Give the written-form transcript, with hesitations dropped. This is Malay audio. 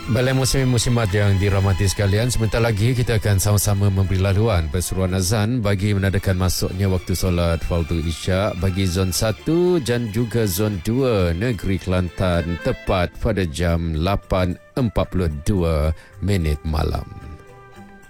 Balai muslimat yang dirahmati sekalian, sebentar lagi kita akan sama-sama memberi laluan perseruan azan bagi menandakan masuknya waktu solat fardu isyak bagi zon 1 dan juga zon 2 negeri Kelantan tepat pada jam 8.42 malam.